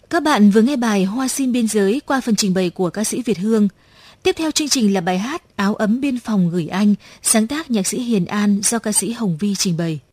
Các bạn vừa nghe bài Hoa Sim Biên Giới qua phần trình bày của ca sĩ Việt Hương. Tiếp theo chương trình là bài hát Áo ấm biên phòng gửi anh, sáng tác nhạc sĩ Hiền An do ca sĩ Hồng Vi trình bày.